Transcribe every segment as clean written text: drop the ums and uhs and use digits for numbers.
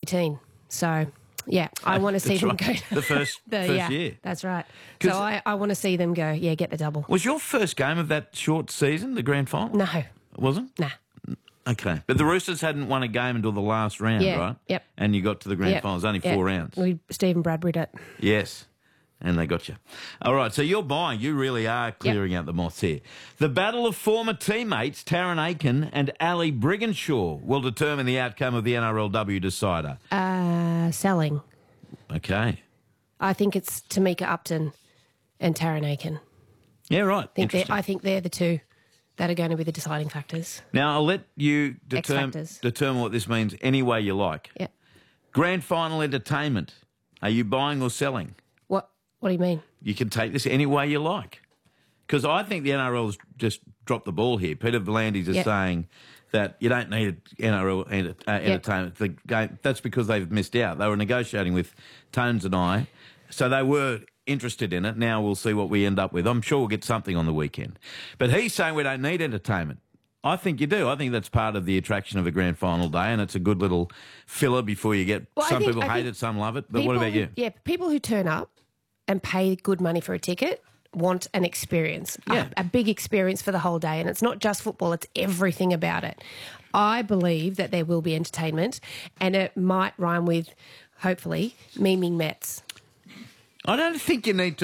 18. So, yeah, I want to see them go. The first year. That's right. So I want to see them go, get the double. Was your first game of that short season, the grand final? No. It wasn't? Nah. Okay. But the Roosters hadn't won a game until the last round, right? Yep. And you got to the grand final. It was only 4 rounds. Stephen Bradbury'd it. Yes. And they got you. All right, so you're buying. You really are clearing out the moths here. The battle of former teammates Taryn Aiken and Ali Brigginshaw will determine the outcome of the NRLW decider. Selling. Okay. I think it's Tamika Upton and Taryn Aiken. Yeah, right. I think they're the two that are going to be the deciding factors. Now, I'll let you determine what this means any way you like. Yeah. Grand final entertainment. Are you buying or selling? What do you mean? You can take this any way you like. Because I think the NRL's just dropped the ball here. Peter V'landys is saying that you don't need NRL entertainment. The game, that's because they've missed out. They were negotiating with Tones and I, so they were interested in it. Now we'll see what we end up with. I'm sure we'll get something on the weekend. But he's saying we don't need entertainment. I think you do. I think that's part of the attraction of a grand final day, and it's a good little filler before you get... some people hate it, some love it. But what about you? Yeah, people who turn up and pay good money for a ticket want an experience, a big experience for the whole day. And it's not just football, it's everything about it. I believe that there will be entertainment, and it might rhyme with, hopefully, memeing Mets. I don't think you need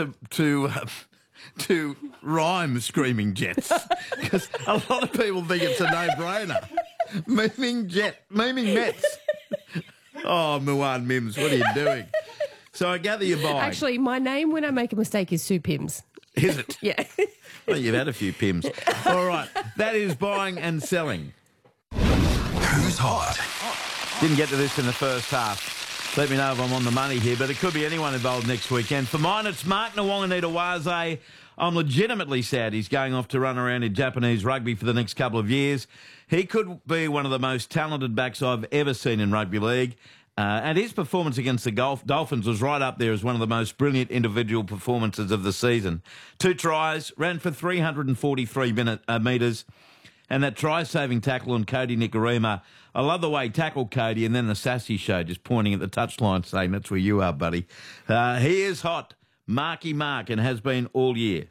to rhyme Screaming Jets, because a lot of people think it's a no-brainer. Memeing Mets. Oh, Muan Mims, what are you doing? So I gather you're buying. Actually, my name when I make a mistake is Sue Pims. Is it? Yeah. Well, you've had a few Pims. All right. That is buying and selling. Who's hot? Didn't get to this in the first half. Let me know if I'm on the money here, but it could be anyone involved next weekend. For mine, it's Mark Nawonganita-Waze. I'm legitimately sad he's going off to run around in Japanese rugby for the next couple of years. He could be one of the most talented backs I've ever seen in rugby league. And his performance against the Dolphins was right up there as one of the most brilliant individual performances of the season. 2 tries, ran for 343 metres, and that try-saving tackle on Cody Nikorima. I love the way he tackled Cody, and then the sassy show just pointing at the touchline saying, that's where you are, buddy. He is hot, Marky Mark, and has been all year.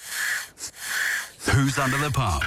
Who's under the pump?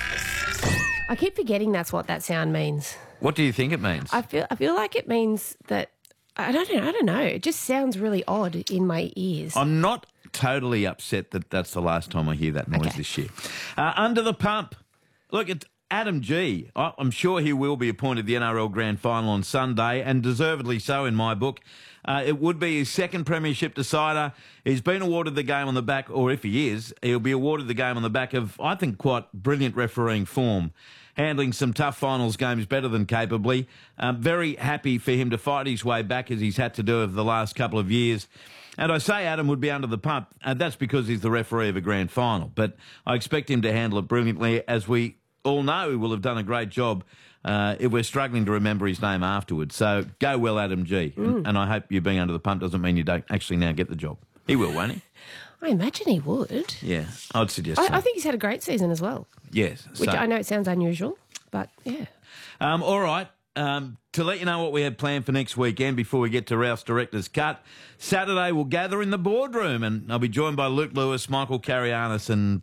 I keep forgetting that's what that sound means. What do you think it means? I feel like it means that I don't know. It just sounds really odd in my ears. I'm not totally upset that that's the last time I hear that noise this year. Under the pump. Look, it's Adam G. I'm sure he will be appointed the NRL Grand Final on Sunday, and deservedly so in my book. It would be his second premiership decider. He's been awarded the game on the back, or if he is, he'll be awarded the game on the back of, I think, quite brilliant refereeing form, handling some tough finals games better than capably. Very happy for him to fight his way back as he's had to do over the last couple of years. And I say Adam would be under the pump, and that's because he's the referee of a grand final. But I expect him to handle it brilliantly, as we all know he will have done a great job if we're struggling to remember his name afterwards. So go well, Adam G. And I hope you being under the pump doesn't mean you don't actually now get the job. He will, won't he? I imagine he would. Yeah, I'd suggest so. I think he's had a great season as well. Yes. Which I know it sounds unusual, but yeah. All right. To let you know what we have planned for next weekend before we get to Ralph's Director's Cut, Saturday we'll gather in the boardroom, and I'll be joined by Luke Lewis, Michael Carianis and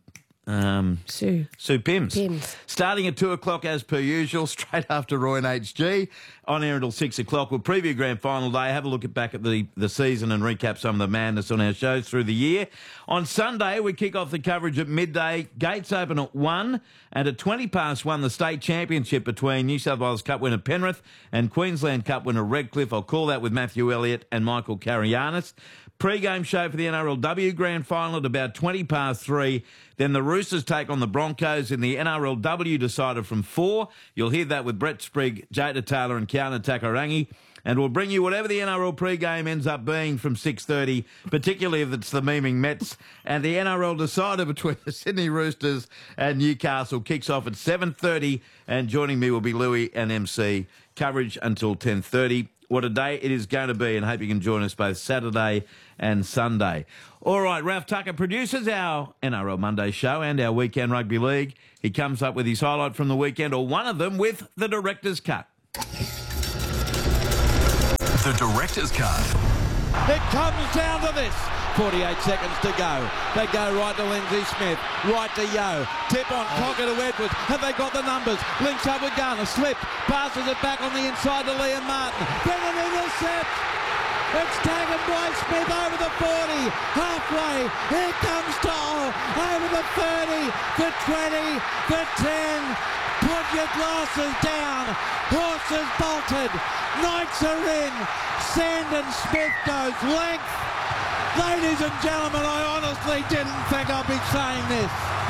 Sue Pims. Starting at 2 o'clock as per usual, straight after Roy and HG. On air until 6 o'clock. We'll preview Grand Final Day, have a look back at the season and recap some of the madness on our shows through the year. On Sunday, we kick off the coverage at midday. Gates open at 1, and at 1:20 the state championship between New South Wales Cup winner Penrith and Queensland Cup winner Redcliffe. I'll call that with Matthew Elliott and Michael Carianis. Pre-game show for the NRLW Grand Final at about 3:20. Then the Roosters take on the Broncos in the NRLW decider from 4. You'll hear that with Brett Sprigg, Jada Taylor and Kiana Takarangi. And we'll bring you whatever the NRL pre-game ends up being from 6:30, particularly if it's the memeing Mets. And the NRL decider between the Sydney Roosters and Newcastle kicks off at 7:30. And joining me will be Louis and MC. Coverage until 10:30. What a day it is going to be, and hope you can join us both Saturday and Sunday. All right, Ralph Tucker produces our NRL Monday show and our Weekend Rugby League. He comes up with his highlight from the weekend, or one of them, with the Director's Cut. The director's cut. It comes down to this. 48 seconds to go. They go right to Lindsay Smith, right to Yo. Tip on Cocker to Edwards. Have they got the numbers? Links up with Garner. Slip. Passes it back on the inside to Liam Martin. Then an intercept. It's taken by Smith over the 40. Halfway. Here comes Toll. Over the 30. For 20. For 10. Put your glasses down. Horses bolted. Knights are in. Sandon Smith goes length. Ladies and gentlemen, I honestly didn't think I'd be saying this.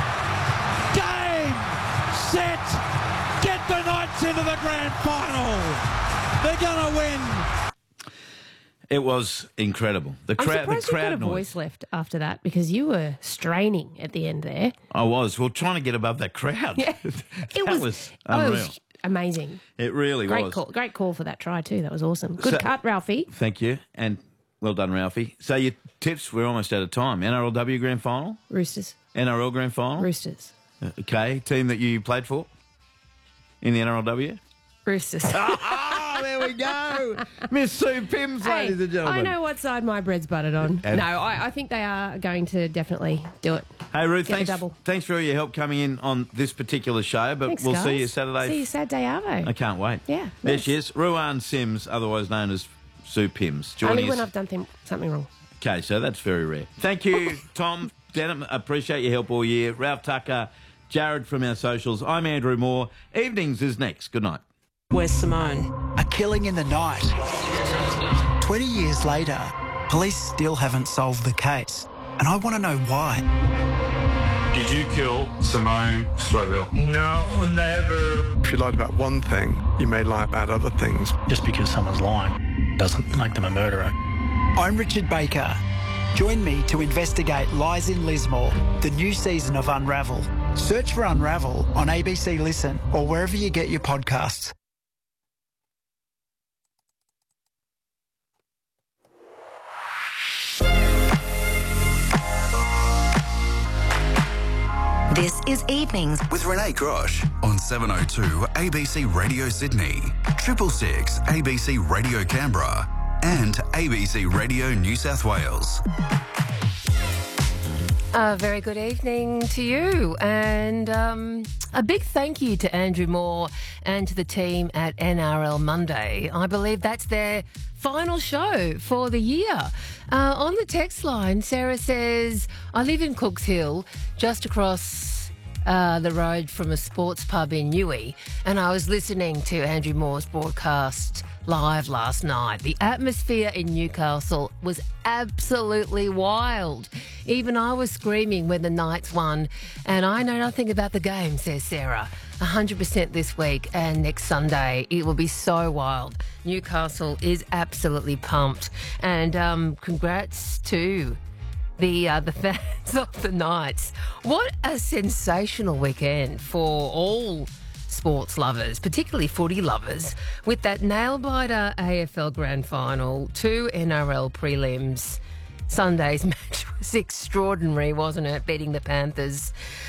Game, set, get the Knights into the grand final. They're going to win. It was incredible. The I'm crowd, surprised the crowd you got a noise. voice left after that because you were straining at the end there. I was. Well, trying to get above that crowd. Yeah, That was unreal. it was amazing. It really was. Great call for that try too. That was awesome. Good So- cut, Ralphie. Thank you. And well done, Ralphie. So your tips, we're almost out of time. NRLW Grand Final? Roosters. NRL Grand Final? Roosters. Okay. Team that you played for in the NRLW? Roosters. Oh, there we go. Miss Sue Pims, ladies and gentlemen. I know what side my bread's buttered on. And- No, I think they are going to definitely do it. Hey, Ruth, Get a double. thanks for all your help coming in on this particular show, but Thanks, we'll guys. see you Saturday. See you Saturday, Arvo. I can't wait. Yeah, There nice. she is, Ruan Sims, otherwise known as Sue Pims. Only Joining when us. I've done something wrong. Okay, so that's very rare. Thank you, Tom Denham. Appreciate your help all year. Ralph Tucker, Jared from our socials. I'm Andrew Moore. Evenings is next. Good night. Where's Simone? A killing in the night. 20 years later, police still haven't solved the case. And I want to know why. Did you kill Simone Slowville? No, never. If you lied about one thing, you may lie about other things. Just because someone's lying doesn't make them a murderer. I'm Richard Baker. Join me to investigate Lies in Lismore, the new season of Unravel. Search for Unravel on ABC Listen or wherever you get your podcasts. This is Evenings With Renee Grosh on 702 ABC Radio Sydney, 666 ABC Radio Canberra, and ABC Radio New South Wales. A very good evening to you, and a big thank you to Andrew Moore and to the team at NRL Monday. I believe that's their final show for the year. On the text line, Sarah says, I live in Cooks Hill, just across the road from a sports pub in Newey, and I was listening to Andrew Moore's broadcast live last night. The atmosphere in Newcastle was absolutely wild. Even I was screaming when the Knights won, and I know nothing about the game, says Sarah. 100% this week and next Sunday. It will be so wild. Newcastle is absolutely pumped, and congrats to the fans of the Knights. What a sensational weekend for all sports lovers, particularly footy lovers, with that nail-biter AFL Grand Final, 2 NRL prelims. Sunday's match was extraordinary, wasn't it, beating the Panthers.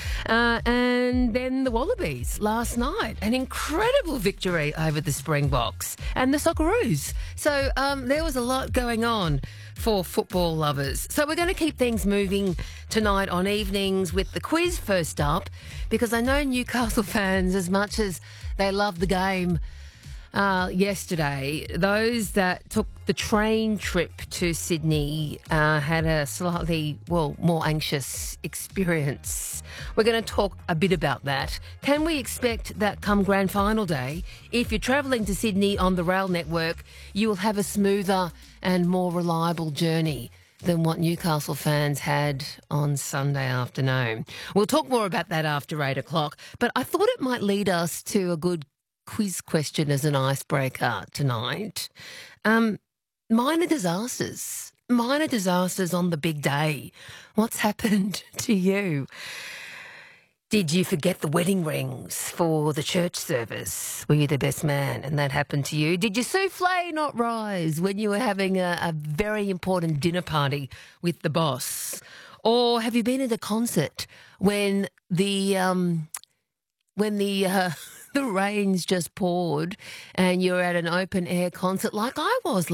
And then the Wallabies last night, an incredible victory over the Springboks and the Socceroos. So there was a lot going on for football lovers. So we're going to keep things moving tonight on Evenings with the quiz first up, because I know Newcastle fans, as much as they love the game yesterday, those that took the train trip to Sydney had a slightly, more anxious experience. We're going to talk a bit about that. Can we expect that come Grand Final day, if you're travelling to Sydney on the rail network, you will have a smoother and more reliable journey than what Newcastle fans had on Sunday afternoon? We'll talk more about that after 8 o'clock, but I thought it might lead us to a good quiz question as an icebreaker tonight. Minor disasters on the big day. What's happened to you? Did you forget the wedding rings for the church service? Were you the best man and that happened to you? Did your souffle not rise when you were having a very important dinner party with the boss? Or have you been at a concert when the rains just poured and you're at an open air concert like I was